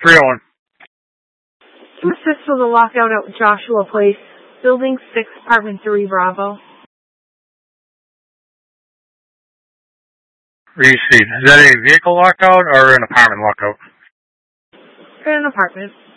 301. To assist with the lockout at Joshua Place, Building 6, Apartment 3, Bravo. Receipt. Is that a vehicle lockout or an apartment lockout? An apartment.